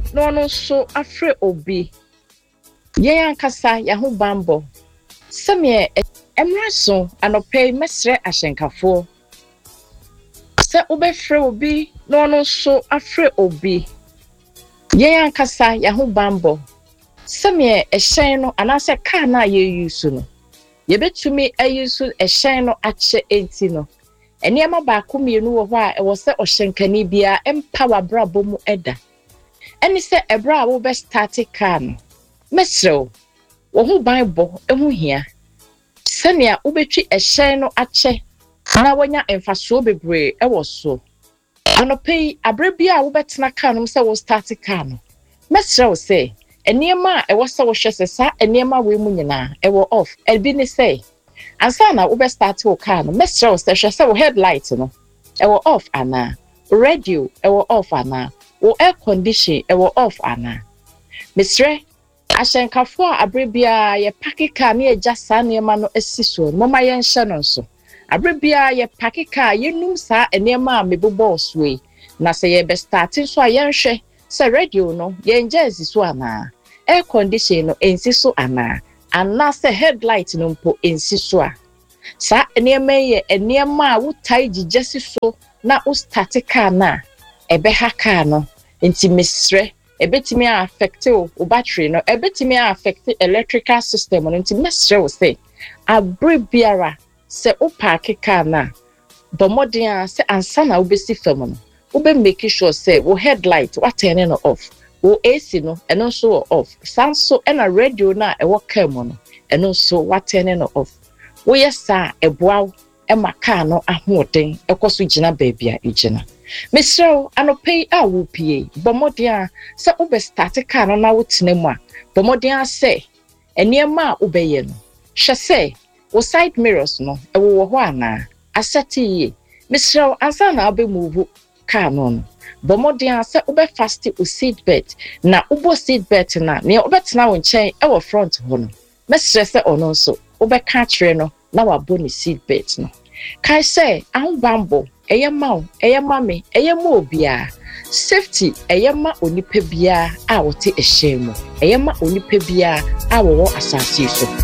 no ono so afre obi yen ankasa ya ho bambo semye emraso anope mesre ahyenkafo se ubefre obi no ono so afre obi yen ankasa ya ho bambo semye ehyen no anase car na ye use no ye betumi ayusu ehyen no ache enti no eniema ba komienu wo ho a e wo se ohyenkani bia empower brabo mu eda eni se ebra wo be start car no mesrew wo ho bible ehu hia senia ubetwi ehyen no ache na wonya emfaso bebre e wo so anopai abrebia wo betena car no se wo start car no mesrew se eniema e wo se wo hwese sa eniema we mu nyina e wo off elbi ni say ansa na wo be start wo car no mesrew se hwese wo headlight no e wo off ana radio e wo off ana wo air condition e wo off ana mesre ahyenkafo abrebia ye pakika na ye jasa niema no asiso moma ye nhye no so abrebia ye pakika ye num sa eniema mebobo oswe na se ye be starting so ye nhwe se radio no ye nje asiso ana air condition no ensiso ana se headlight no mpo ensiso a sa eniema ye eniema wo tai gigesi so na o start car na ebe ha car no enti mesre ebetimi affect o battery no ebetimi affect electrical system no enti mesre wo say abrebiara se o park car na bomodin se ansa na obesi fam no obe make sure say wo headlight what turn no off wo AC no eno so off sanso ena radio na e wo car mo no eno so what turn no off wo yesa eboaw e maka no ahoden ekoso gina baabia igina mesrew anopai a wo pie bomodia se obe start car no na wo tenemu a bomodia se eniema obeye no hwe se wo side mirrors no e wo ho ana aseti ye mesrew ansa na obe move car no bomodia se obe fast o seat belt na obo seat belt na ne obetena wo nchen e wo front ho no mesre se ono so obe ka kire no na wa boni seat belt no kai say ahubambo eyema eyema eyema obia safety eyema onipa bia a wote ehyemu eyema onipa bia a wo asase so